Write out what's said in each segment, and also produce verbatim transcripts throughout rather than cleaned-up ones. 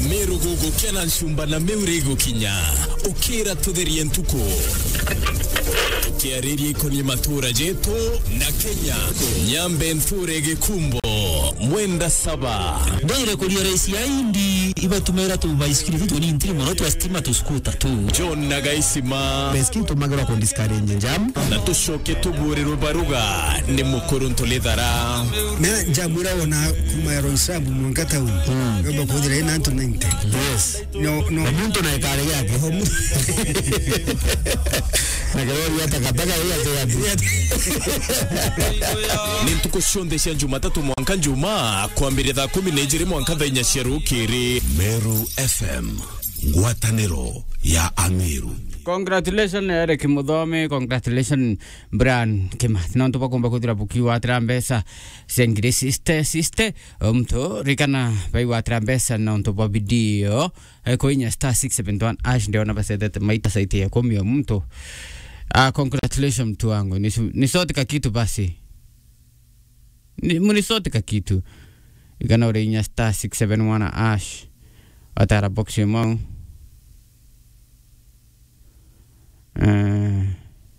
Meru gugu kena nshumba na meurego kinya. Ukira tudheri ntuko. Kiariri ikoni matura jeto na Kenya. Nyambe nturege kumbo. Mwenda saba. Daire kulia raisi ya indi. Iba tumera tu baiskili vitu ni intiri monotu wa stima tu skuta tu. John Nagaisima. Baiskili tu magara kondiskari nje jam. Na tushoke tuburi rubaruga. Ni mukuru ntolidhara. Na jamura wana kumayaro isabu mwangata unu. Yoba kudira ina anto ninte. Yes. No, no. Muntu na ikari yake. Homu. Nagarori yata kataka yata yata. Nintuko shonde sha Jumatatu mwanka njuma kwa mbili dha kumi na ijiri mwanka dha inyashiru kiri Meru F M ngwatanero ya Amiru. Congratulations Eric Muthome, congratulations Brian Kimathi. Na ntupa kumba kudira buki wa trambesa sengire siste siste mto rikana bai wa trambesa na ntupa bidio ko inya star six seven one ash ndio na basete maita saiti ya komi ya mto. Ah, congratulations mtu wangu. Nisote ka kitu basi. Ni munisote ka kitu. Ikana ore inya star six seven one ash. Atara boxi mo. Uh,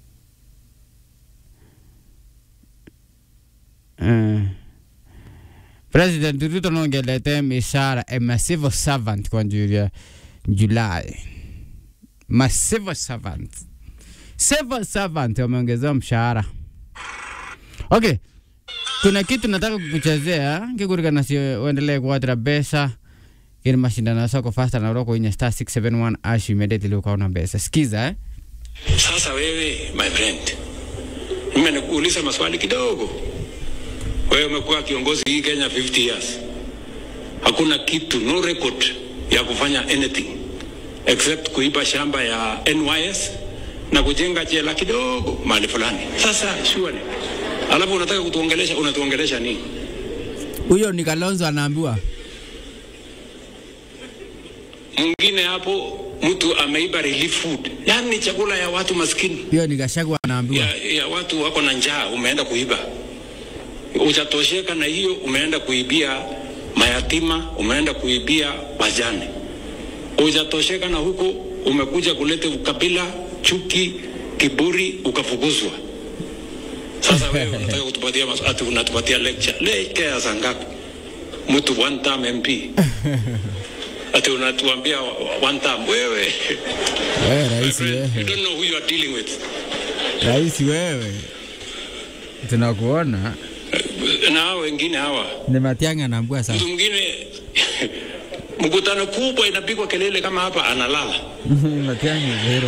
uh, President Ruto nongelete mishara a massive servant kwa Julia July. Massive servant. Civil servant wameongezea mshahara. Okay. Kuna kitu nataka kukuchezea, kikurika nasi uendelee kuwatira besa. Kini mashindano ya soko faster na uroko inye star six seven one ash immediately ukaona besa. Sikiza eh. Sasa wewe my friend, mimi nakuuliza maswali kidogo. Wewe umekuwa kiongozi hii Kenya fifty years. Hakuna kitu, no record ya kufanya anything except kuiba shamba ya N Y S na kujenga jela kidogo mahali fulani. Sasa sure. Alafu unataka kutuongelesha, unatuongelesha nini? Huyo ni Kalonzo anaambiwa. Mwingine hapo mtu ameiba relief food. Yaani chakula ya watu maskini. Hiyo ni Gachagua anaambiwa. Ya, ya watu wako na njaa umeenda kuiba. Hujatosheka na hiyo umeenda kuibia mayatima, umeenda kuibia wajane. Hujatosheka na huko umekuja kuleta ukabila, chuki, kiburi ukafukuzwa. Sasa wewe unataka kutupatia ati unatupatia lecture. Lecture ya sangapi? Mtu one term M P. Ati unatuambia one time wewe. Wewe rais wewe. You don't know who you are dealing with. Rais wewe. Tunakuona. Na hao wengine hawa. Ni Matiang'i anaambia sasa. Mtu mwingine mkutano kubwa inapigwa kelele kama hapa analala. Matiang'i zero.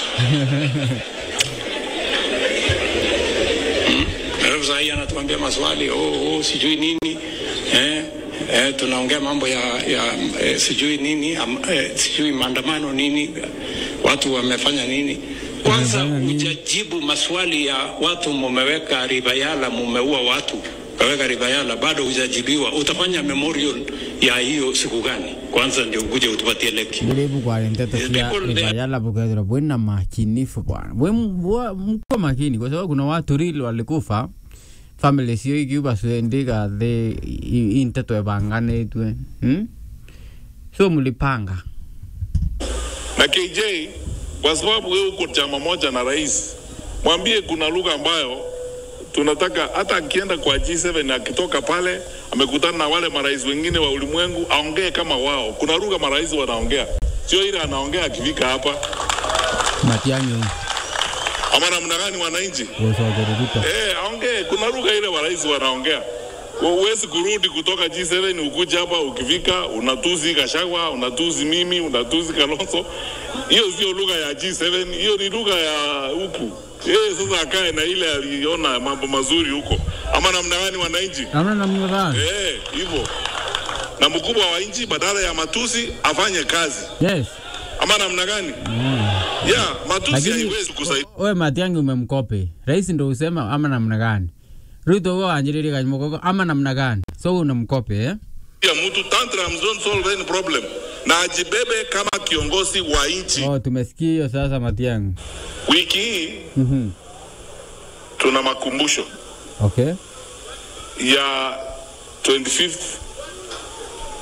Alafu sasa yeye anatuambia maswali, oh, oh sijui nini. Eh? Eh, tunaongea mambo ya, ya eh, sijui nini, am, eh, sijui maandamano nini, watu wamefanya nini. Kwanza hujajibu maswali ya watu mumeweka Ribayala, mumeua watu, kaweka Ribayala, bado hujajibiwa. Utafanya memorial ya hiyo siku gani? Kwanza ndio ukuje utupatie lecture. Ndibu kwa nteto ya Ribayala bukadura bwana makinifu bwana. Wewe mko makini kwa sababu kuna watu real walikufa. Family sio ikiuba suendika the inteto ebangane tu hmm? So mlipanga na K J kwa sababu wewe uko chama moja na rais, mwambie kuna lugha ambayo tunataka hata akienda kwa G seven akitoka pale amekutana na wale marais wengine wa ulimwengu aongee kama wao. Kuna lugha marais wanaongea, sio ile anaongea akifika hapa Matiang'i. Ama namna gani wananchi? Eh, aongee kuna lugha ile marais wanaongea. Huwezi kurudi kutoka G seven ukuja hapa ukifika unatuzi Gachagua, unatuzi mimi, unatuzi Kalonzo. Hiyo sio lugha ya G seven, hiyo ni lugha ya huku. Eh, sasa akae na ile aliona mambo mazuri huko. Ama namna gani wananchi? Ama namna gani? Eh, hivyo. Na mkubwa wa nchi badala ya matusi afanye kazi. Yes. Ama namna gani? Mm. Yeah, matusi haiwezi kusaidia. Wewe Matiang'i umemkopi. Rais ndio usema ama namna gani? Ruto wao anjiriri kanyimoko ama namna gani? So unamkopi eh? Ya mtu tantrums don't solve any problem. Na ajibebe kama kiongozi wa nchi. Oh, tumesikia hiyo sasa Matiang'i. Wiki hii Mhm. tuna makumbusho. Okay. Ya twenty-fifth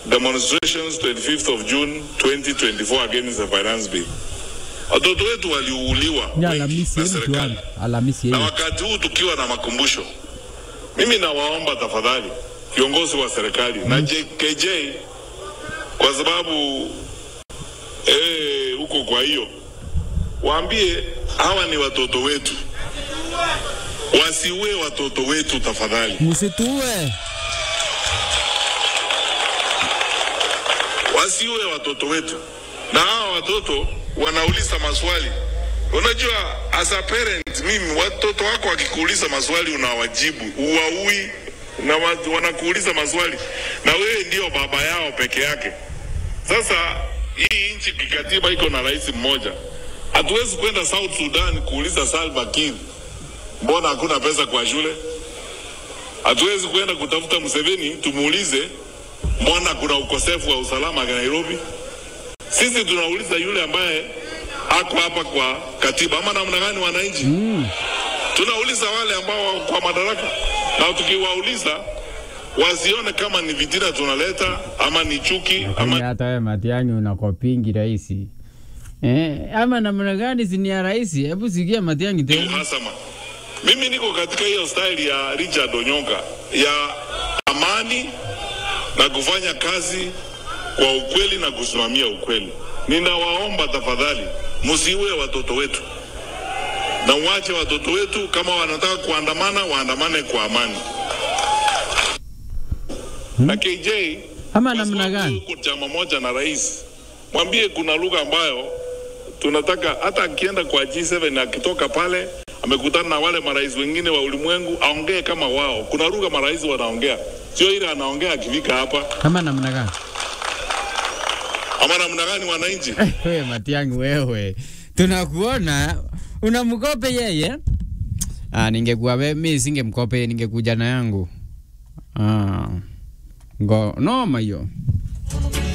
demonstrations twenty-fifth of June twenty twenty-four against the finance bill. Watoto wetu waliuliwa na serikali. Na wakati huu tukiwa na makumbusho, mimi nawaomba tafadhali kiongozi wa serikali mm. na J K J, kwa sababu eh huko, kwa hiyo waambie hawa ni watoto wetu, wasiue watoto wetu tafadhali, msituue, wasiue watoto wetu. Na hawa watoto wanauliza maswali. Unajua, as a parent, mimi watoto wako wakikuuliza maswali unawajibu, uwaui na wanakuuliza maswali, na wewe ndio baba yao peke yake. Sasa hii nchi kikatiba iko na rais mmoja. Hatuwezi kwenda South Sudan kuuliza Salva Kiir mbona hakuna pesa kwa shule. Hatuwezi kwenda kutafuta Museveni tumuulize mbona kuna ukosefu wa usalama kwa Nairobi. Sisi tunauliza yule ambaye ako hapa kwa katiba. Ama namna gani wananchi? Mm. Tunauliza wale ambao kwa madaraka, na tukiwauliza wasione kama ni vitina tunaleta ama ni chuki ama hata wewe Matiang'i unakopingi rais. Eh, ama namna gani si ni ya rais? Hebu sikia Matiang'i tena. Uhasama. Mimi niko katika hiyo style ya Richard Onyonga ya amani na kufanya kazi kwa ukweli na kusimamia ukweli. Ninawaomba tafadhali msiue watoto wetu, na waache watoto wetu kama wanataka kuandamana waandamane kwa amani. Hmm? Na K J ama namna gani uko chama moja na rais, mwambie kuna lugha ambayo tunataka hata akienda kwa G seven akitoka pale amekutana na wale marais wengine wa ulimwengu aongee kama wao. Kuna lugha marais wanaongea, sio ile anaongea akifika hapa. Kama namna gani? Ama namna gani wananchi? Eh, wewe Matiang'i wewe. Tunakuona unamkope yeye. Ah, ningekuwa wewe mimi singemkope, ningekuja na yangu. Ah. Ngo noma hiyo.